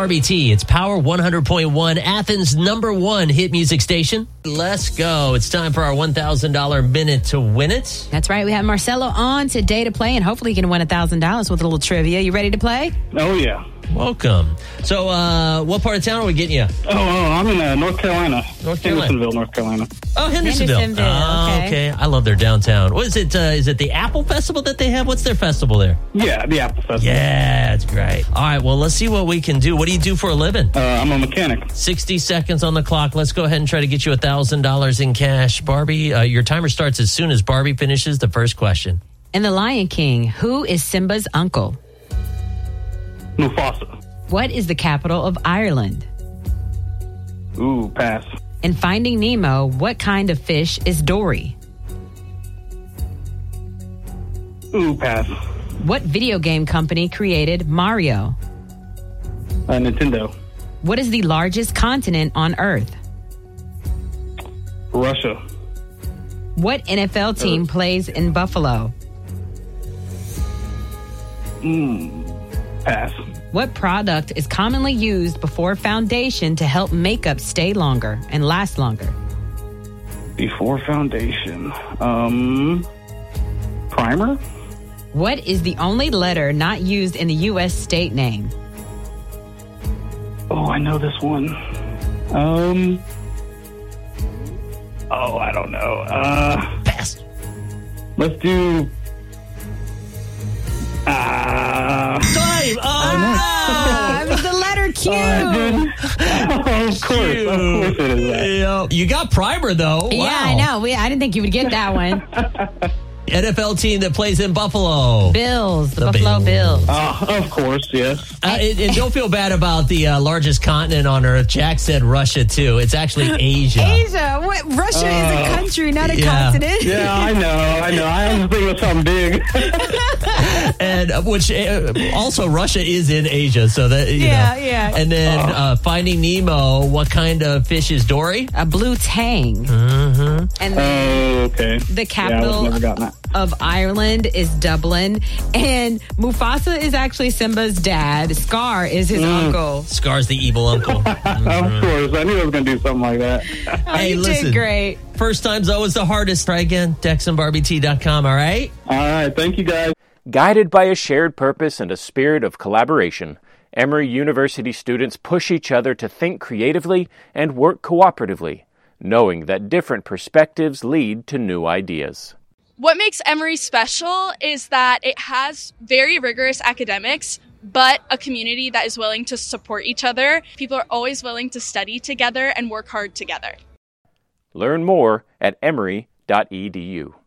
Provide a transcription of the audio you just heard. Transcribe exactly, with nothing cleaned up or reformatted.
Barbie T. It's Power one hundred point one, Athens' number one hit music station. Let's go. It's time for our one thousand dollars minute to win it. That's right. We have Marcelo on today to play, and hopefully he can win one thousand dollars with a little trivia. You ready to play? Oh, yeah. Welcome. So, uh, what part of town are we getting you? Oh, oh I'm in uh, North Carolina. North Carolina. Hendersonville, North Carolina. Oh, Hendersonville. Hendersonville, Oh, okay. okay. I love their downtown. What is it? Uh, is it the Apple Festival that they have? What's their festival there? Yeah, the Apple Festival. Yeah, it's great. All right, well, let's see what we can do. What do you do for a living? Uh, I'm a mechanic. sixty seconds on the clock. Let's go ahead and try to get you one thousand dollars in cash. Barbie, uh, your timer starts as soon as Barbie finishes the first question. In The Lion King, who is Simba's uncle? Mufasa. What is the capital of Ireland? Ooh, pass. In Finding Nemo, what kind of fish is Dory? Ooh, pass. What video game company created Mario? Uh, Nintendo. What is the largest continent on Earth? Russia. What N F L team Earth. plays in Buffalo? Mm, pass. What product is commonly used before foundation to help makeup stay longer and last longer? Before foundation. Um, primer? What is the only letter not used in the U S state name? Oh, I know this one. Um. Oh, I don't know. Uh, Pass. let's do. Ah. Time. Ah, it was the letter Q. Oh, of course, of course it is that. Yeah. You got primer, though. Yeah, Wow. I know. We, I didn't think you would get that one. N F L team that plays in Buffalo. Bills, the, The Buffalo Bills. Bills. Ah, of course, yes. Uh, and, and don't feel bad about the uh, largest continent on Earth. Jack said Russia, too. It's actually Asia. Asia. What? Russia is a country, not a yeah. continent. Yeah, I know, I know. I was thinking of something big. and uh, which uh, also Russia is in Asia, so that you Yeah, know. yeah. And then uh, Finding Nemo. What kind of fish is Dory? A blue tang. Mm-hmm. And then Oh, okay. the Yeah, I capital never gotten that. of Ireland is Dublin. And Mufasa is actually Simba's dad. Scar is his Mm. uncle. Scar's the evil uncle. Of course, I knew I was going to do something like that. Oh, Hey, you listen. did great. First time's always the hardest. Try again. Dex and Barbie T dot com. All right. All right, thank you guys. Guided by a shared purpose and a spirit of collaboration, Emory University students push each other to think creatively and work cooperatively, knowing that different perspectives lead to new ideas. What makes Emory special is that it has very rigorous academics, but a community that is willing to support each other. People are always willing to study together and work hard together. Learn more at emory dot e d u.